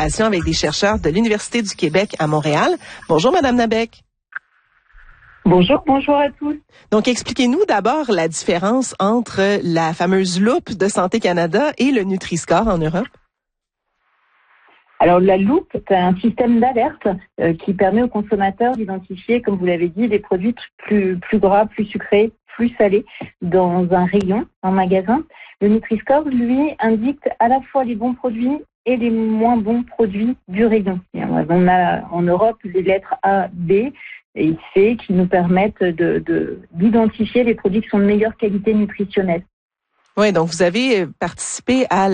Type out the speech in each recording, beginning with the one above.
collaboration avec des chercheurs de l'Université du Québec à Montréal. Bonjour, Madame Nabec. Bonjour à tous. Donc, expliquez-nous d'abord la différence entre la fameuse loupe de Santé Canada et le Nutri-Score en Europe. Alors, la loupe, c'est un système d'alerte qui permet aux consommateurs d'identifier, comme vous l'avez dit, des produits plus gras, plus sucrés, plus salés dans un rayon, en magasin. Le Nutri-Score, lui, indique à la fois les bons produits et les moins bons produits du rayon. Et on a en Europe les lettres A, B et C qui nous permettent d'identifier les produits qui sont de meilleure qualité nutritionnelle. Oui, donc vous avez participé à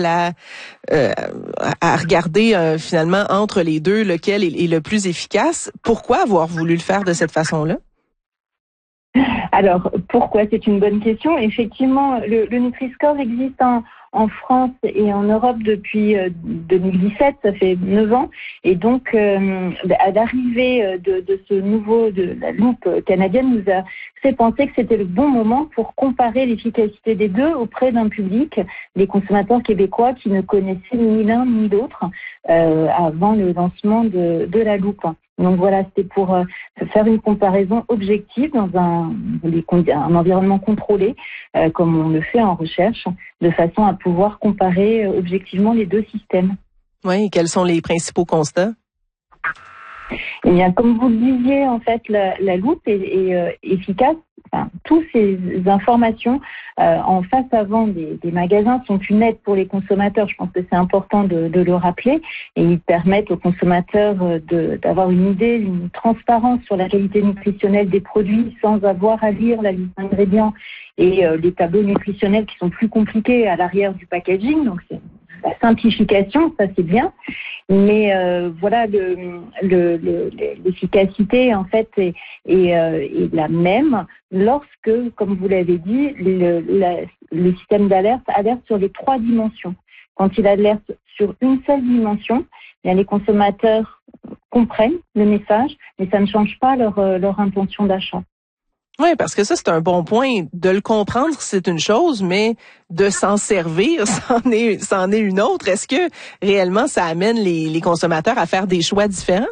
regarder finalement entre les deux lequel est le plus efficace. Pourquoi avoir voulu le faire de cette façon-là? Alors, pourquoi? C'est une bonne question. Effectivement, le Nutri-Score existe en France et en Europe depuis 2017, ça fait 9 ans. Et donc, à l'arrivée de ce de la loupe canadienne nous a fait penser que c'était le bon moment pour comparer l'efficacité des deux auprès d'un public, des consommateurs québécois qui ne connaissaient ni l'un ni l'autre avant le lancement de la loupe. Donc voilà, c'était pour faire une comparaison objective dans un environnement contrôlé, comme on le fait en recherche, de façon à pouvoir comparer objectivement les deux systèmes. Oui, et quels sont les principaux constats? Eh bien, comme vous le disiez, en fait, la loupe est efficace. Enfin, toutes ces informations en face avant des magasins sont une aide pour les consommateurs. Je pense que c'est important de le rappeler. Et ils permettent aux consommateurs d'avoir une idée, une transparence sur la qualité nutritionnelle des produits sans avoir à lire la liste d'ingrédients et les tableaux nutritionnels qui sont plus compliqués à l'arrière du packaging. Donc, c'est la simplification, ça c'est bien. Mais voilà, l'efficacité en fait est la même lorsque, comme vous l'avez dit, le système d'alerte alerte sur les 3 dimensions. Quand il alerte sur une seule dimension, bien, les consommateurs comprennent le message, mais ça ne change pas leur intention d'achat. Oui, parce que ça, c'est un bon point. De le comprendre, c'est une chose, mais de s'en servir, c'en est une autre. Est-ce que réellement ça amène les consommateurs à faire des choix différents?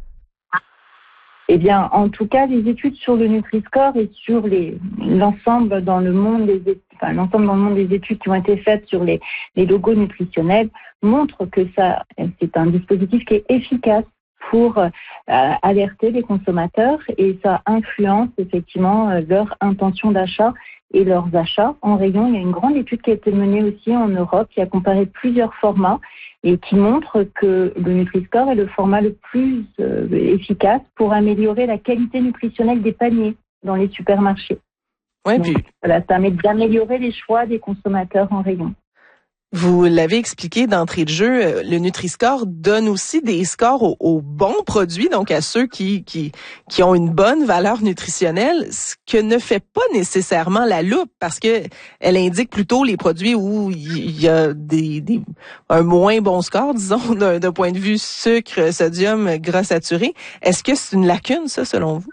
Eh bien, en tout cas, les études sur le Nutri-Score et sur l'ensemble dans le monde des études qui ont été faites sur les logos nutritionnels montrent que c'est un dispositif qui est efficace pour alerter les consommateurs et ça influence effectivement leur intention d'achat et leurs achats en rayon. Il y a une grande étude qui a été menée aussi en Europe qui a comparé plusieurs formats et qui montre que le Nutri-Score est le format le plus efficace pour améliorer la qualité nutritionnelle des paniers dans les supermarchés. Oui, puis voilà, ça permet d'améliorer les choix des consommateurs en rayon. Vous l'avez expliqué d'entrée de jeu, le Nutri-Score donne aussi des scores aux bons produits, donc à ceux qui ont une bonne valeur nutritionnelle, ce que ne fait pas nécessairement la loupe, parce que elle indique plutôt les produits où il y a un moins bon score, disons, d'un point de vue sucre, sodium, gras saturé. Est-ce que c'est une lacune, ça, selon vous?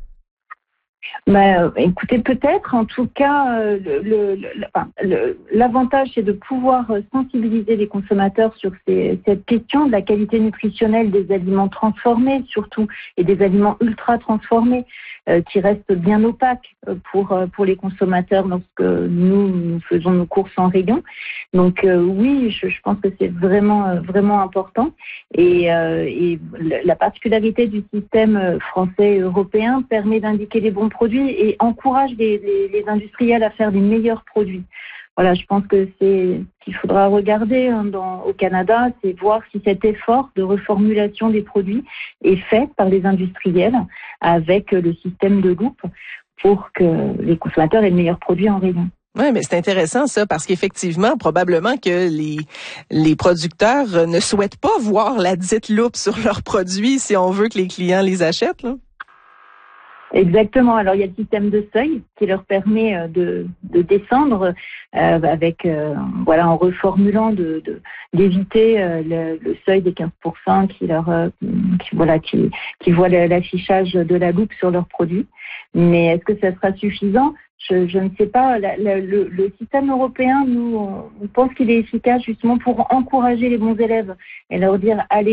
Écoutez, peut-être. En tout cas, l'avantage, c'est de pouvoir sensibiliser les consommateurs sur cette question de la qualité nutritionnelle des aliments transformés, surtout, et des aliments ultra transformés, qui restent bien opaques pour les consommateurs lorsque nous faisons nos courses en rayon. Donc oui, je pense que c'est vraiment important. Et la particularité du système français et européen permet d'indiquer les bons produits et encourage les industriels à faire les meilleurs produits. Voilà, je pense que c'est ce qu'il faudra regarder au Canada, c'est voir si cet effort de reformulation des produits est fait par les industriels avec le système de loupe pour que les consommateurs aient le meilleur produit en rayon. Oui, mais c'est intéressant ça, parce qu'effectivement, probablement que les producteurs ne souhaitent pas voir la dite loupe sur leurs produits si on veut que les clients les achètent, là. Exactement. Alors il y a le système de seuil qui leur permet de descendre en reformulant d'éviter le seuil des 15% qui voit l'affichage de la loupe sur leurs produits. Mais est-ce que ça sera suffisant? Je ne sais pas. Le système européen, nous, on pense qu'il est efficace justement pour encourager les bons élèves et leur dire allez